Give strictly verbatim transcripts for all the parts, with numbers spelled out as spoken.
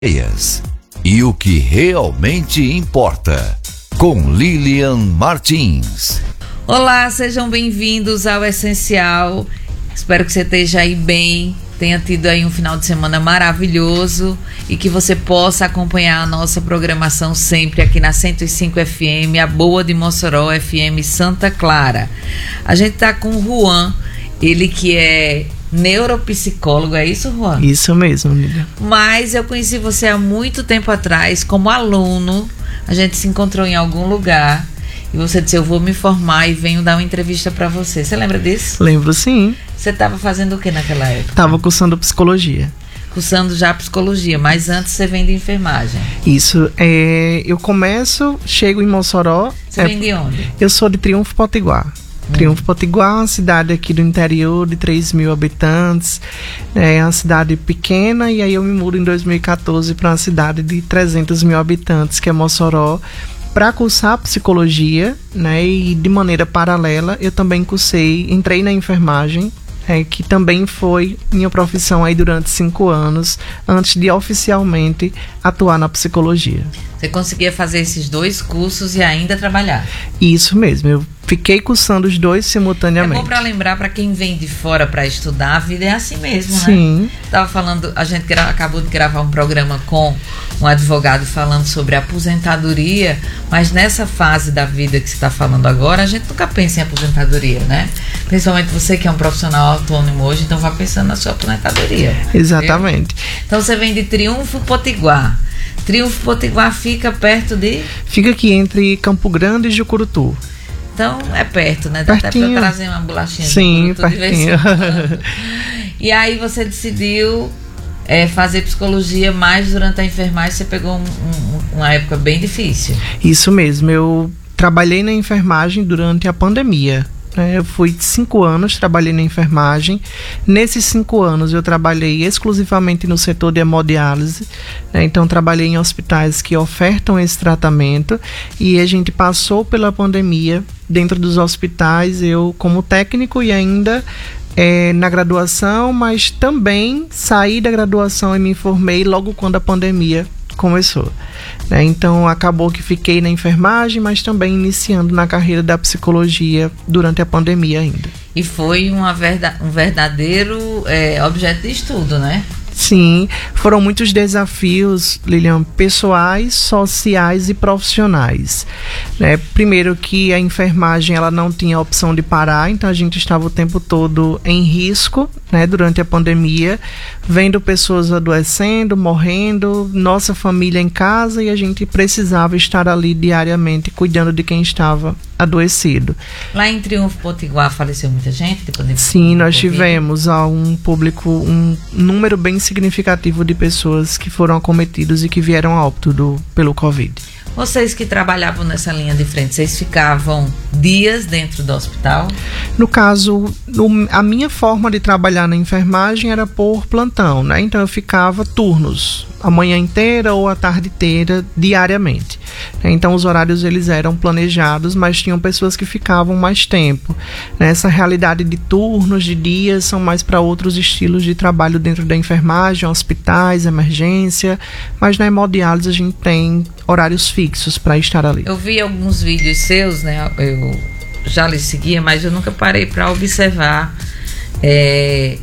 E o que realmente importa, com Lilian Martins. Olá, sejam bem-vindos ao Essencial. Espero que você esteja aí bem, tenha tido aí um final de semana maravilhoso e que você possa acompanhar a nossa programação sempre aqui na cento e cinco F M, a boa de Mossoró, F M Santa Clara. A gente tá com o Juan, ele que é neuropsicólogo, é isso, Juan? Isso mesmo, Lilian. Mas eu conheci você há muito tempo atrás como aluno, a gente se encontrou em algum lugar e você disse, eu vou me formar e venho dar uma entrevista para você. Você lembra disso? Lembro, sim. Você estava fazendo o que naquela época? Estava cursando psicologia. Cursando já psicologia, mas antes você vem de enfermagem. Isso, é, eu começo, chego em Mossoró. Você é, vem de onde? Eu sou de Triunfo Potiguar. Triunfo Potiguar, uma cidade aqui do interior de três mil habitantes, é uma cidade pequena, e aí eu me mudo em dois mil e quatorze para uma cidade de trezentos mil habitantes, que é Mossoró, para cursar psicologia, né, e de maneira paralela eu também cursei, entrei na enfermagem, é, que também foi minha profissão aí durante cinco anos, antes de oficialmente atuar na psicologia. Você conseguia fazer esses dois cursos e ainda trabalhar? Isso mesmo, eu fiquei cursando os dois simultaneamente. É bom para lembrar, para quem vem de fora para estudar, a vida é assim mesmo, né? Sim. Tava falando, a gente gra- acabou de gravar um programa com um advogado falando sobre aposentadoria, mas nessa fase da vida que você está falando agora, a gente nunca pensa em aposentadoria, né? Principalmente você que é um profissional autônomo hoje, então vai pensando na sua aposentadoria. Exatamente. Viu? Então você vem de Triunfo Potiguar. Triunfo Potiguar fica perto de... Fica aqui entre Campo Grande e Jucurutu. Então é perto, né? Dá Pertinho. até pra trazer uma bolachinha. Sim, de pertinho. E aí você decidiu é, fazer psicologia, mas durante a enfermagem você pegou um, um, uma época bem difícil. Isso mesmo, eu trabalhei na enfermagem durante a pandemia. Eu fui cinco anos, trabalhei na enfermagem. Nesses cinco anos eu trabalhei exclusivamente no setor de hemodiálise, né? Então trabalhei em hospitais que ofertam esse tratamento, e a gente passou pela pandemia dentro dos hospitais, eu como técnico e ainda é, na graduação, mas também saí da graduação e me formei logo quando a pandemia começou, né? Então acabou que fiquei na enfermagem, mas também iniciando na carreira da psicologia durante a pandemia ainda. E foi uma verda- um verdadeiro é, objeto de estudo, né? Sim, foram muitos desafios, Lilian, pessoais, sociais e profissionais, né? Primeiro que a enfermagem ela não tinha opção de parar, então a gente estava o tempo todo em risco, né, durante a pandemia, vendo pessoas adoecendo, morrendo, nossa família em casa, e a gente precisava estar ali diariamente cuidando de quem estava adoecido. Lá em Triunfo Potiguar faleceu muita gente? Depois de Sim, nós tivemos a um público, um número bem significativo de pessoas que foram acometidos e que vieram a óbito do, pelo Covid. Vocês que trabalhavam nessa linha de frente, vocês ficavam dias dentro do hospital? No caso, no, a minha forma de trabalhar na enfermagem era por plantão, né? Então eu ficava turnos, a manhã inteira ou a tarde inteira, diariamente. Então os horários eles eram planejados, mas tinham pessoas que ficavam mais tempo. Essa realidade de turnos, de dias, são mais para outros estilos de trabalho dentro da enfermagem, hospitais, emergência, mas na hemodiálise a gente tem horários fixos para estar ali. Eu vi alguns vídeos seus, né? Eu já lhe seguia, mas eu nunca parei para observar é,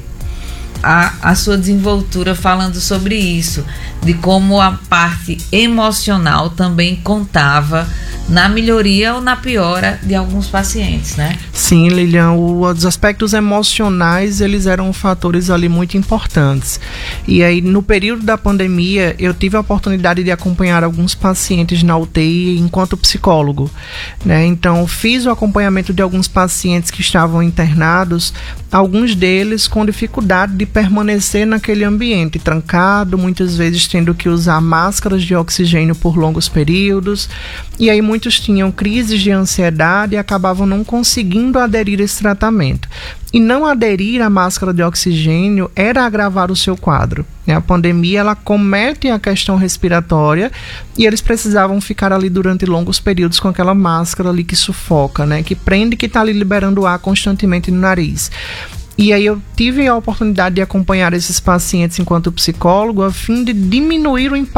a, a sua desenvoltura falando sobre isso, de como a parte emocional também contava na melhoria ou na piora de alguns pacientes, né? Sim, Lilian, os aspectos emocionais, eles eram fatores ali muito importantes. E aí, no período da pandemia, eu tive a oportunidade de acompanhar alguns pacientes na U T I enquanto psicólogo, né? Então, fiz o acompanhamento de alguns pacientes que estavam internados, alguns deles com dificuldade de permanecer naquele ambiente, trancado, muitas vezes tendo que usar máscaras de oxigênio por longos períodos, e aí muitos tinham crises de ansiedade e acabavam não conseguindo aderir a esse tratamento. E não aderir à máscara de oxigênio era agravar o seu quadro. A pandemia, ela comete a questão respiratória e eles precisavam ficar ali durante longos períodos com aquela máscara ali que sufoca, né? Que prende, que está ali liberando ar constantemente no nariz. E aí eu tive a oportunidade de acompanhar esses pacientes enquanto psicólogo a fim de diminuir o impacto